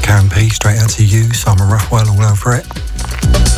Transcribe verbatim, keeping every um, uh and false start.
Karen P, straight out to you, Simon Ruffwell all over it.